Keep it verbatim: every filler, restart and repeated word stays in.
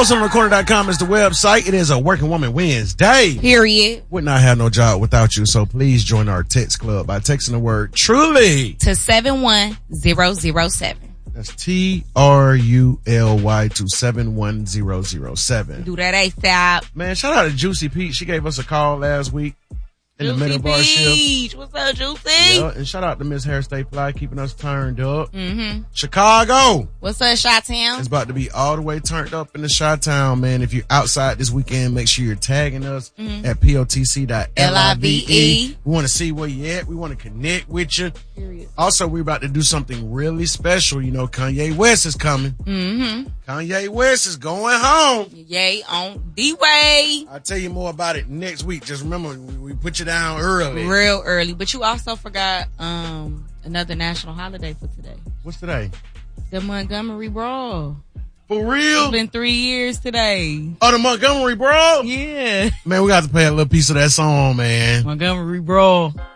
hustle on the corner dot com is the website. It is a Working Woman Wednesday. Period. Would not have no job without you, so please join our text club by texting the word truly to seven one zero zero seven. That's T R U L Y to seven one zero zero seven. Do that ASAP. Man, shout out to Juicy Peach. She gave us a call last week in Juicy the middle bar Peach. shift. What's up, Juicy? Yeah, and shout out to Miss Hair Stay Fly keeping us turned up. Mm-hmm. Chicago. What's up, Chi-Town? It's about to be all the way turned up in the Chi-Town, man. If you're outside this weekend, make sure you're tagging us mm-hmm. at P O T C dot L I V E. L I V E. We want to see where you at. We want to connect with you. Period. Also, we're about to do something really special. You know, Kanye West is coming. Mm-hmm. Kanye West is going home. Yay, on the way. I'll tell you more about it next week. Just remember, we put you down early. Real early. But you also forgot um another national holiday for today. What's today? The Montgomery Brawl. For real? It's been three years today. Oh, the Montgomery Brawl? Yeah. Man, we got to play a little piece of that song, man. Montgomery Brawl.